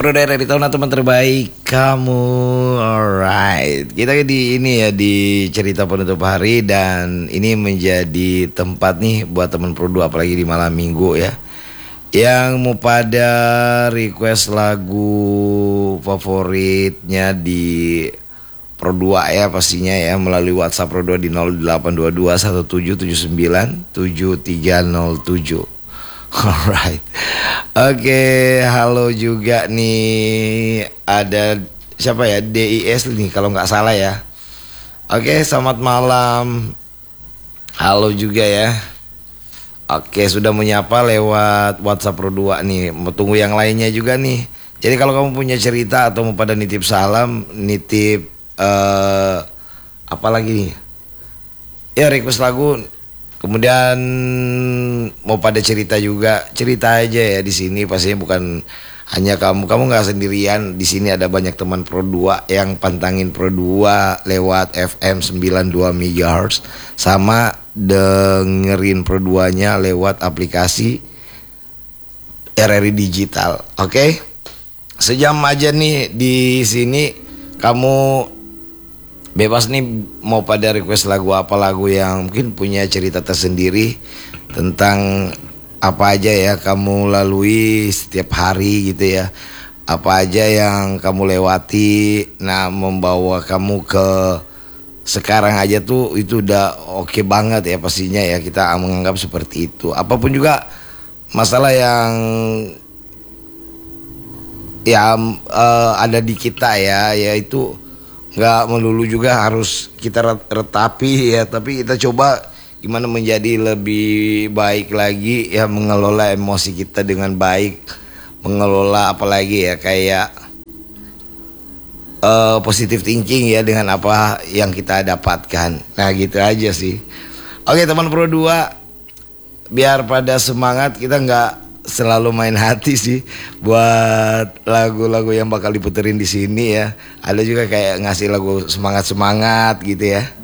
Pro dari tahun teman terbaik kamu. Alright, kita di ini ya di cerita penutup hari, dan ini menjadi tempat nih buat teman Pro 2 apalagi di malam minggu ya, yang mau pada request lagu favoritnya di Pro 2 ya pastinya ya, melalui WhatsApp Pro 2 di 0822 1779 7307. Alright. Oke, halo juga nih, ada siapa ya, DIS nih kalau nggak salah ya. Oke, selamat malam. Halo juga ya. Oke, sudah menyapa lewat WhatsApp Pro 2 nih. Mau tunggu yang lainnya juga nih. Jadi kalau kamu punya cerita atau mau pada nitip salam, nitip apa lagi nih? Ya request lagu. Kemudian mau pada cerita juga, cerita aja ya di sini. Pastinya bukan hanya kamu nggak sendirian. Di sini ada banyak teman Pro 2 yang pantangin Pro 2 lewat FM 92 MHz, sama dengerin Pro 2-nya lewat aplikasi RRI Digital. Oke? Sejam aja nih di sini, kamu bebas nih mau pada request lagu apa, lagu yang mungkin punya cerita tersendiri tentang apa aja ya kamu lalui setiap hari gitu ya. Apa aja yang kamu lewati, nah membawa kamu ke sekarang aja tuh itu udah oke banget ya pastinya ya, kita menganggap seperti itu. Apapun juga masalah yang ya ada di kita ya, yaitu nggak melulu juga harus kita retapi ya, tapi kita coba gimana menjadi lebih baik lagi ya, mengelola emosi kita dengan baik, mengelola apalagi ya kayak positive thinking ya dengan apa yang kita dapatkan. Nah gitu aja sih. Oke teman Pro 2, biar pada semangat, kita nggak selalu main hati sih buat lagu-lagu yang bakal diputerin di sini ya. Ada juga kayak ngasih lagu semangat-semangat gitu ya.